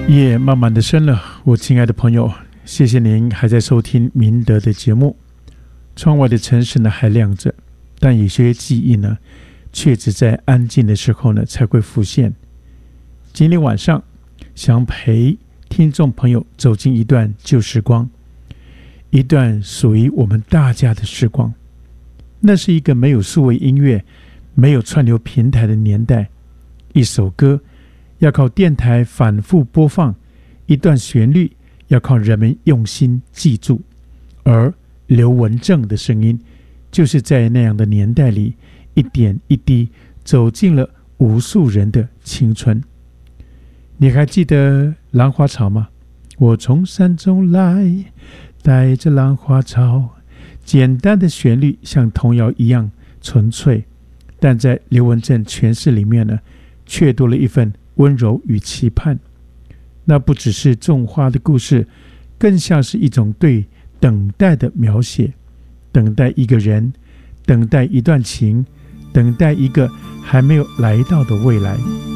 夜慢慢的深了，我亲爱的朋友，谢谢您还在收听明德的节目。窗外的城市呢还亮着，但有些记忆呢，却只在安静的时候呢才会浮现。今天晚上想陪听众朋友走进一段旧时光，一段属于我们大家的时光。那是一个没有数位音乐、没有串流平台的年代，一首歌要靠电台反复播放，一段旋律要靠人们用心记住，而刘文正的声音就是在那样的年代里一点一滴走进了无数人的青春。你还记得兰花草吗？我从山中来，带着兰花草。简单的旋律像童谣一样纯粹，但在刘文正诠释里面呢，却多了一份温柔与期盼。那不只是种花的故事，更像是一种对等待的描写，等待一个人，等待一段情，等待一个还没有来到的未来。